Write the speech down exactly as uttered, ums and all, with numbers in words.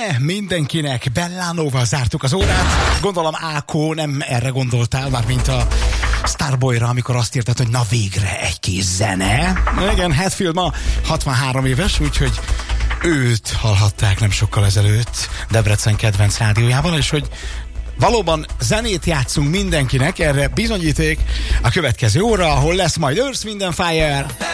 zene mindenkinek. Bellánóval zártuk az órát. Gondolom Ákó nem erre gondoltál, már mint a Starboyra, amikor azt írtad, hogy na végre egy kis zene. Igen, Hetfield ma hatvanhárom éves, úgyhogy őt hallhatták nem sokkal ezelőtt Debrecen kedvenc rádiójában, és hogy valóban zenét játszunk mindenkinek, erre bizonyíték a következő óra, ahol lesz majd Earth, Wind and Fire.